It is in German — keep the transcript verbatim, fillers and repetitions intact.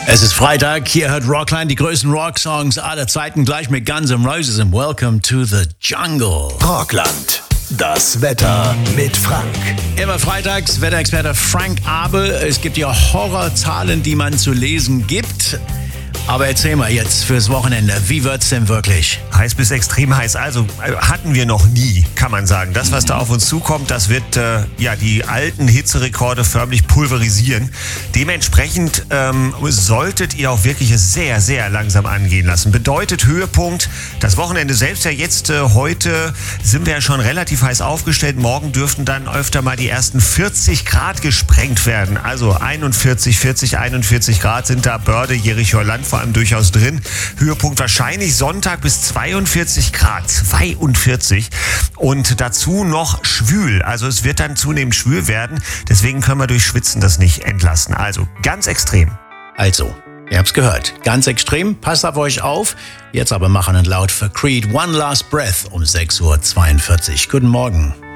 Es ist Freitag, hier hört Rockline die größten Rock-Songs aller Zeiten gleich mit Guns N' Roses und Welcome to the Jungle. Rockland, das Wetter mit Frank. Immer freitags, Wetterexperte Frank Abel. Es gibt ja Horrorzahlen, die man zu lesen gibt. Aber erzähl mal jetzt fürs Wochenende, wie wird's denn wirklich? Heiß bis extrem heiß, also hatten wir noch nie, kann man sagen. Das, was da auf uns zukommt, das wird äh, ja die alten Hitzerekorde förmlich pulverisieren. Dementsprechend ähm, solltet ihr auch wirklich es sehr, sehr langsam angehen lassen. Bedeutet Höhepunkt, das Wochenende selbst ja jetzt, äh, heute sind wir ja schon relativ heiß aufgestellt. Morgen dürften dann öfter mal die ersten vierzig Grad gesprengt werden. Also einundvierzig, vierzig, einundvierzig Grad sind da Börde, Jerichoer Land vor allem durchaus drin. Höhepunkt wahrscheinlich Sonntag bis zweiundvierzig Grad, zweiundvierzig. Und dazu noch schwül. Also es wird dann zunehmend schwül werden. Deswegen können wir durch Schwitzen das nicht entlassen. Also ganz extrem. Also, ihr habt's gehört. Ganz extrem, passt auf euch auf. Jetzt aber machen und laut für Creed One Last Breath um sechs Uhr zweiundvierzig. Guten Morgen.